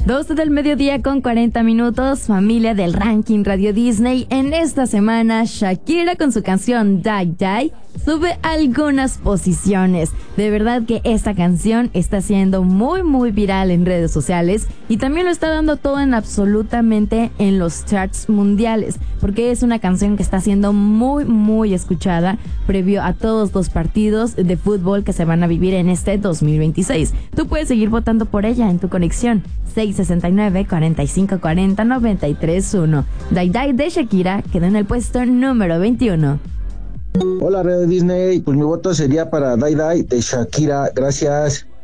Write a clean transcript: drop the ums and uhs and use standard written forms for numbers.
12 del mediodía con 40 minutos, familia del ranking Radio Disney. En esta semana, Shakira con su canción Die Die sube algunas posiciones. De verdad que esta canción está siendo muy viral en redes sociales y también lo está dando todo en absolutamente en los charts mundiales, porque es una canción que está siendo muy escuchada previo a todos los partidos de fútbol que se van a vivir en este 2026. Tú puedes seguir votando por ella en tu conexión 669-4540-931. Die Die de Shakira quedó en el puesto número 21. Hola Radio Disney, pues mi voto sería para Die Die de Shakira, gracias.